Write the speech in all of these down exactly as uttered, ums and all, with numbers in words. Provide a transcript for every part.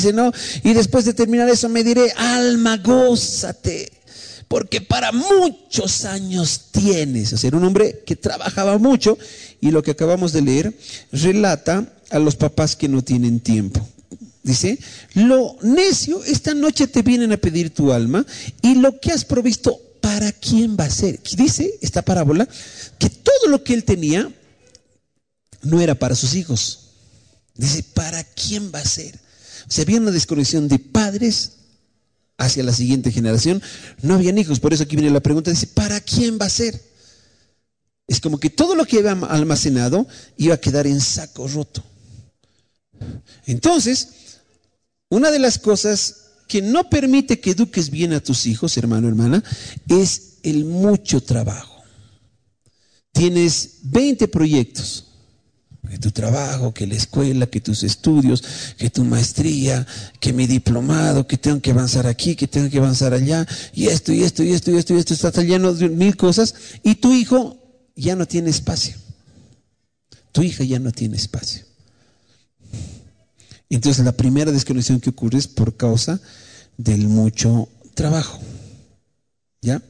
dice, no, y después de terminar eso me diré, alma, gózate, porque para muchos años tienes. O sea, era un hombre que trabajaba mucho, y lo que acabamos de leer relata a los papás que no tienen tiempo. Dice, lo necio, esta noche te vienen a pedir tu alma, y lo que has provisto, ¿para quién va a ser? Dice esta parábola que todo lo que él tenía no era para sus hijos. Dice, ¿para quién va a ser? O sea, había una desconexión de padres hacia la siguiente generación. No habían hijos, por eso aquí viene la pregunta, dice, ¿para quién va a ser? Es como que todo lo que había almacenado iba a quedar en saco roto. Entonces, una de las cosas que no permite que eduques bien a tus hijos, hermano, hermana, es el mucho trabajo. Tienes veinte proyectos, que tu trabajo, que la escuela, que tus estudios, que tu maestría, que mi diplomado, que tengo que avanzar aquí, que tengo que avanzar allá, y esto, y esto, y esto, y esto, y esto, está lleno de mil cosas, y tu hijo ya no tiene espacio. Tu hija ya no tiene espacio. Entonces la primera desconexión que ocurre es por causa del mucho trabajo. ¿Ya?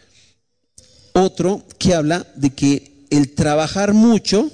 Otro que habla de que el trabajar mucho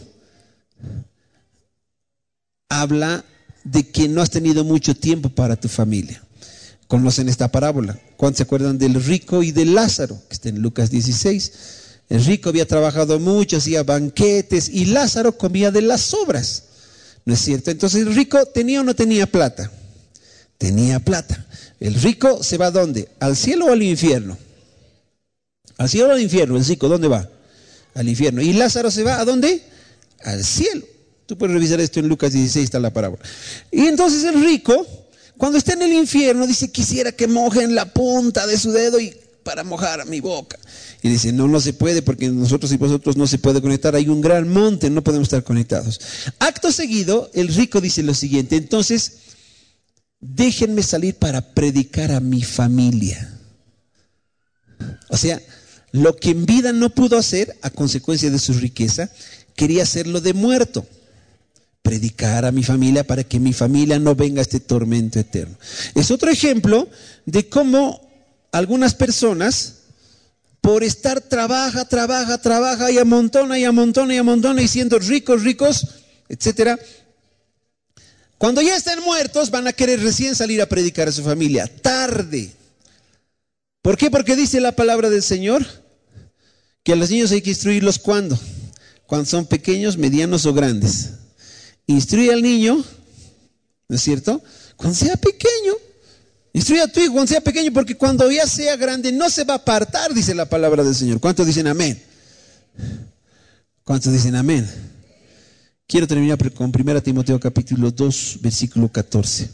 habla de que no has tenido mucho tiempo para tu familia. Conocen esta parábola. ¿Cuántos se acuerdan del rico y del Lázaro? Que está en Lucas dieciséis. El rico había trabajado mucho, hacía banquetes, y Lázaro comía de las sobras. ¿No es cierto? Entonces, ¿el rico tenía o no tenía plata? Tenía plata. ¿El rico se va a dónde? ¿Al cielo o al infierno? Al cielo o al infierno. ¿El rico dónde va? Al infierno. ¿Y Lázaro se va a dónde? Al cielo. Tú puedes revisar esto en Lucas dieciséis, está la parábola. Y entonces el rico, cuando está en el infierno, dice, quisiera que mojen la punta de su dedo y para mojar mi boca. Y dice, no, no se puede, porque nosotros y vosotros no se puede conectar, hay un gran monte, no podemos estar conectados. Acto seguido, el rico dice lo siguiente, entonces, déjenme salir para predicar a mi familia. O sea, lo que en vida no pudo hacer, a consecuencia de su riqueza, quería hacerlo de muerto. Predicar a mi familia para que mi familia no venga a este tormento eterno. Es otro ejemplo de cómo algunas personas, por estar trabaja, trabaja, trabaja y amontona y amontona y amontona y siendo ricos, ricos, etcétera, cuando ya están muertos van a querer recién salir a predicar a su familia, tarde. ¿Por qué? Porque dice la palabra del Señor que a los niños hay que instruirlos ¿cuándo? Cuando son pequeños, medianos o grandes. Instruye al niño, ¿no es cierto? Cuando sea pequeño. Instruye a tu hijo cuando sea pequeño, porque cuando ya sea grande no se va a apartar, dice la palabra del Señor. ¿Cuántos dicen amén? ¿Cuántos dicen amén? Quiero terminar con primera Timoteo capítulo dos, versículo catorce.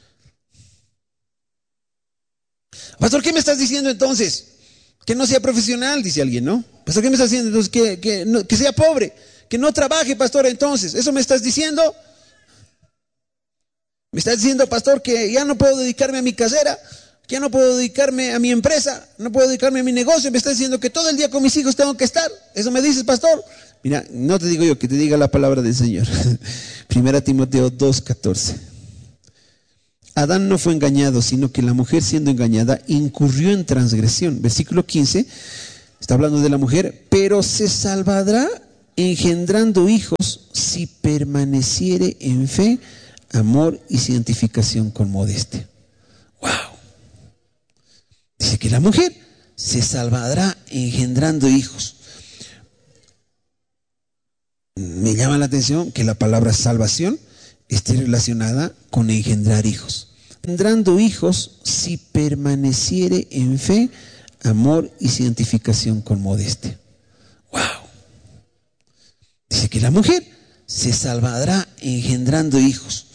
Pastor, ¿qué me estás diciendo entonces? Que no sea profesional, dice alguien, ¿no? Pastor, ¿qué me estás diciendo entonces? Que, que, no, que sea pobre, que no trabaje, pastor, entonces. ¿Eso me estás diciendo? Me estás diciendo, pastor, que ya no puedo dedicarme a mi casera, que ya no puedo dedicarme a mi empresa, no puedo dedicarme a mi negocio. Me estás diciendo que todo el día con mis hijos tengo que estar. ¿Eso me dices, pastor? Mira, no te digo yo, que te diga la palabra del Señor. Primera Timoteo dos, catorce. Adán no fue engañado, sino que la mujer, siendo engañada, incurrió en transgresión. Versículo quince, está hablando de la mujer, pero se salvará engendrando hijos si permaneciere en fe, amor y santificación con modestia. Wow. Dice que la mujer se salvará engendrando hijos. Me llama la atención que la palabra salvación esté relacionada con engendrar hijos. Engendrando hijos si permaneciere en fe, amor y santificación con modestia. Wow. Dice que la mujer se salvará engendrando hijos.